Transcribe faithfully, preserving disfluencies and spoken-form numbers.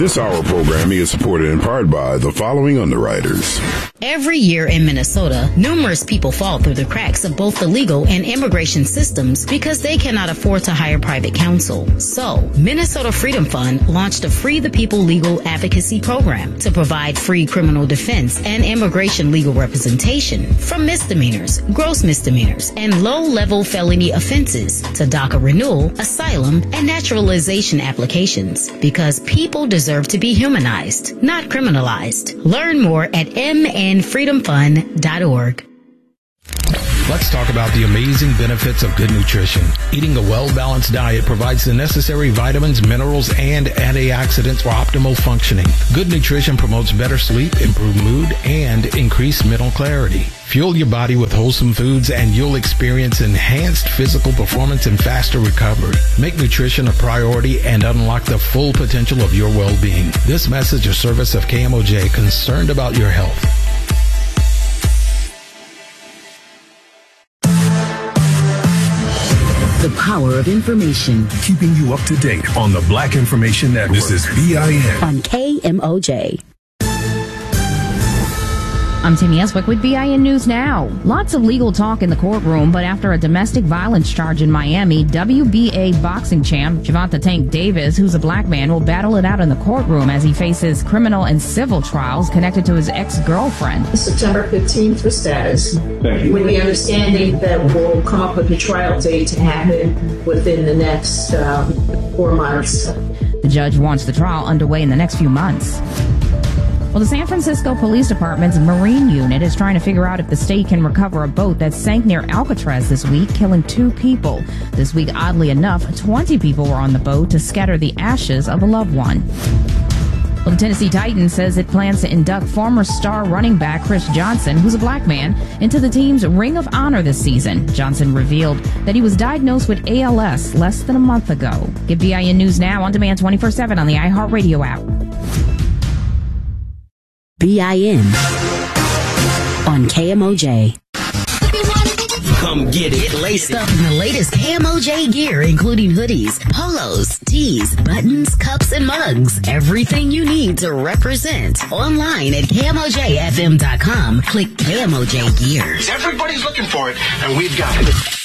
This hour programming is supported in part by the following underwriters. Every year in Minnesota, numerous people fall through the cracks of both the legal and immigration systems because they cannot afford to hire private counsel. So, Minnesota Freedom Fund launched a Free the People legal advocacy program to provide free criminal defense and immigration legal representation from misdemeanors, gross misdemeanors, and low-level felony offenses to DACA renewal, asylum, and naturalization applications because people deserve to be humanized, not criminalized. Learn more at m n freedom fund dot org. Let's talk about the amazing benefits of good nutrition. Eating a well-balanced diet provides the necessary vitamins, minerals, and antioxidants for optimal functioning. Good nutrition promotes better sleep, improved mood, and increased mental clarity. Fuel your body with wholesome foods and you'll experience enhanced physical performance and faster recovery. Make nutrition a priority and unlock the full potential of your well-being. This message is service of K M O J, concerned about your health. The power of information. Keeping you up to date on the Black Information Network. This is B I N. On K M O J. I'm Tammy Eswick with B I N News Now. Lots of legal talk in the courtroom, but after a domestic violence charge in Miami, W B A boxing champ Gervonta Tank Davis, who's a black man, will battle it out in the courtroom as he faces criminal and civil trials connected to his ex-girlfriend. September fifteenth for status. Thank you. With the understanding that we'll come up with a trial date to happen within the next um, four months. The judge wants the trial underway in the next few months. Well, the San Francisco Police Department's Marine Unit is trying to figure out if the state can recover a boat that sank near Alcatraz this week, killing two people. This week, oddly enough, twenty people were on the boat to scatter the ashes of a loved one. Well, the Tennessee Titans says it plans to induct former star running back Chris Johnson, who's a black man, into the team's Ring of Honor this season. Johnson revealed that he was diagnosed with A L S less than a month ago. Get B I N News Now on demand twenty-four seven on the iHeartRadio app. B I N on K M O J. Come get it. Get laced up in the latest K M O J gear, including hoodies, polos, tees, buttons, cups, and mugs. Everything you need to represent. Online at K M O J F M dot com. Click K M O J Gear. Everybody's looking for it, and we've got it.